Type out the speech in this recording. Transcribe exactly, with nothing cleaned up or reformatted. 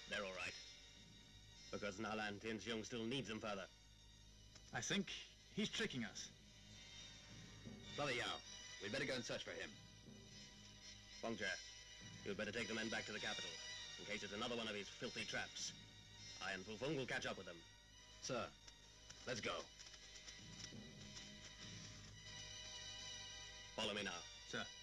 They're all right. Because Nalan Tianxiong still needs them further. I think he's tricking us. Brother Yao, we'd better go and search for him. Fengche, you'd better take the men back to the capital, in case it's another one of his filthy traps. I and Fu Feng will catch up with them. Sir, let's go. Follow me now. Sir.